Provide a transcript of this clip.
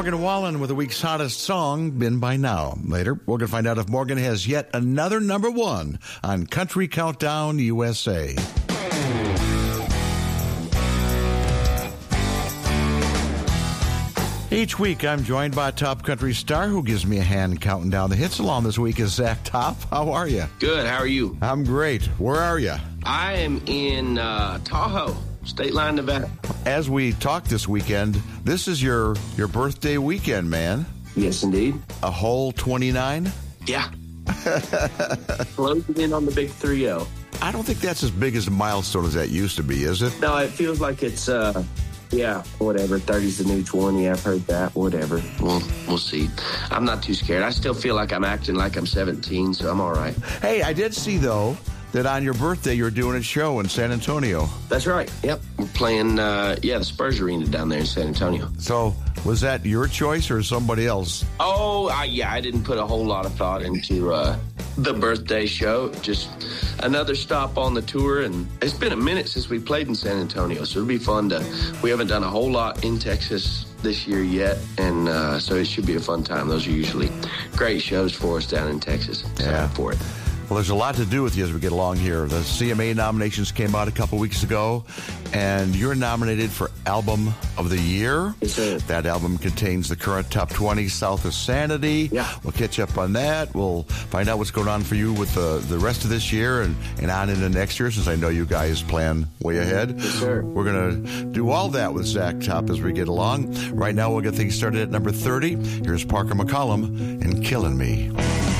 Morgan Wallen with the week's hottest song, Been By Now. Later, we're going to find out if Morgan has yet another number one on Country Countdown USA. Each week, I'm joined by a top country star who gives me a hand counting down the hits. Along this week is Zach Top. How are you? Good. How are you? I'm great. Where are you? I am in Tahoe, State Line, Nevada. As we talk this weekend, this is your birthday weekend, man. Yes, indeed. A whole 29? Yeah. Closing in on the big 3-0. I don't think that's as big as a milestone as that used to be, is it? No, it feels like it's... Yeah, whatever. 30's the new 20. I've heard that. Whatever. We'll see. I'm not too scared. I still feel like I'm acting like I'm 17, so I'm all right. Hey, I did see, though, that on your birthday you're doing a show in San Antonio. That's right. Yep. We're playing, the Spurs Arena down there in San Antonio. So was that your choice or somebody else? Oh, I didn't put a whole lot of thought into the birthday show. Just another stop on the tour, and it's been a minute since we played in San Antonio, so it'll be fun we haven't done a whole lot in Texas this year yet, and so it should be a fun time. Those are usually great shows for us down in Texas. Yeah. For it. Well, there's a lot to do with you as we get along here. The CMA nominations came out a couple weeks ago, and you're nominated for Album of the Year. Yes, sir. That album contains the current top 20, South of Sanity. Yeah. We'll catch up on that. We'll find out what's going on for you with the rest of this year and on into next year, since I know you guys plan way ahead. Yes, sir. We're going to do all that with Zach Top as we get along. Right now, we'll get things started at number 30. Here's Parker McCollum and Killing Me.